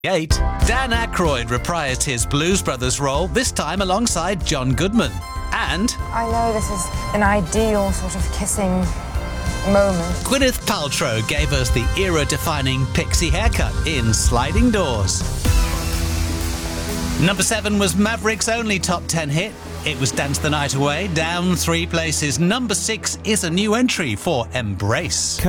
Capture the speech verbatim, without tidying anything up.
Eight. Dan Aykroyd reprised his Blues Brothers role, this time alongside John Goodman. And I know this is an ideal sort of kissing moment. Gwyneth Paltrow gave us the era-defining pixie haircut in Sliding Doors. Number seven was Maverick's only top ten hit. It was Dance the Night Away, down three places. Number six is a new entry for Embrace.